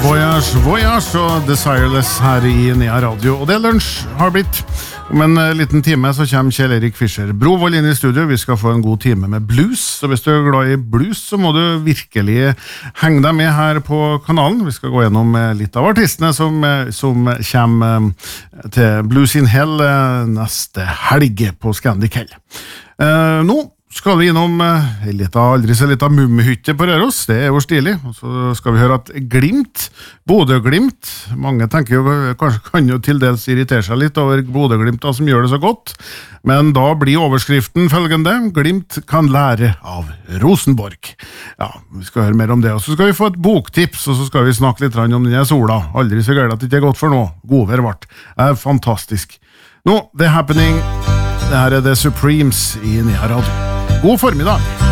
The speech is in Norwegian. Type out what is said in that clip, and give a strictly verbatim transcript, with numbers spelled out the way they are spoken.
Voyage, Voyage og Desireless her i Nea Radio. Og det er lunsj har blitt. Om en liten time så kommer Kjell Erik Fischer Brovold inn i studio. Vi skal få en god time med blues. Så hvis du er glad i blues, så må du virkelig henge deg med her på kanalen. Vi skal gå gjennom litt av artistene som, som kommer til Blues in Hell neste helg på Scandic Hell. Eh, nå skal vi innom eh, litt av aldri så litt av mumhytte på Røros, det er jo stilig, og så skal vi høre at Glimt, Bodø-Glimt, mange tenker jo, kanskje kan jo til dels irritere seg litt over Bodø-Glimt som gjør det så godt, men da blir overskriften følgende: Glimt kan lære av Rosenborg. Ja, vi skal høre mer om det, og så skal vi få et boktips, og så skal vi snakke litt om denne sola, aldri så galt at det ikke er godt for noe, godvær vart, er fantastisk. Nå, The Happening, det her er The Supremes i Nea Radio. God formiddag!